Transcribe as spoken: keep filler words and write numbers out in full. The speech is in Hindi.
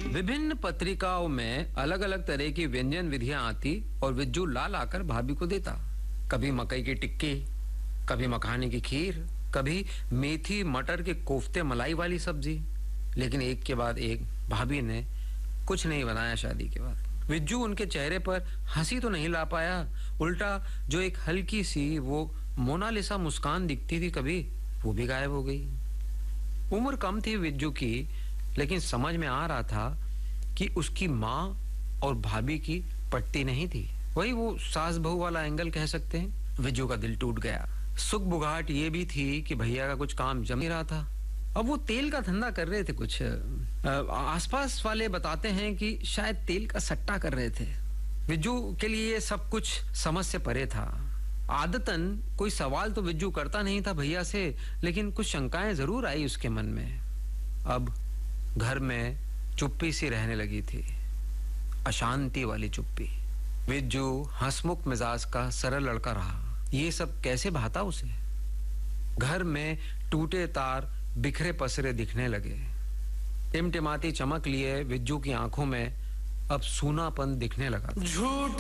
विभिन्न पत्रिकाओं में अलग अलग तरह की व्यंजन विधियां आती और विज्जू ला लाकर भाभी को देता। कभी मकई की टिक्की, कभी मखाने की खीर, कभी मेथी मटर के कोफ्ते मलाई वाली सब्जी। लेकिन एक के बाद एक भाभी ने कुछ नहीं बनाया शादी के बाद। विज्जू उनके चेहरे पर हंसी तो नहीं ला पाया, उल्टा जो एक हल्की सी वो मोनालिसा मुस्कान दिखती थी कभी, वो भी गायब हो गई। उम्र कम थी विज्जू की, लेकिन समझ में आ रहा था कि उसकी माँ और भाभी की पट्टी नहीं थी। वही वो सास बहू वाला एंगल कह सकते हैं। विज्जू का दिल टूट गया। सुख बुगाहट ये भी थी कि भैया का कुछ काम जम नहीं रहा था। अब वो तेल का धंधा कर रहे थे कुछ। आसपास वाले बताते हैं कि शायद तेल का सट्टा कर रहे थे। विज्जू के लिए ये सब कुछ समझ से परे था। आदतन कोई सवाल तो विज्जू करता नहीं था भैया से, लेकिन कुछ शंकाएं जरूर आई उसके मन में। अब घर में चुप्पी सी रहने लगी थी, अशांति वाली चुप्पी। विज्जू हंसमुख मिजाज का सरल लड़का रहा। ये सब कैसे भाता उसे? घर में टूटे तार बिखरे पसरे दिखने लगे। टिमटिमाती चमक लिए विज्जू की आंखों में अब सूनापन दिखने लगा। झूठ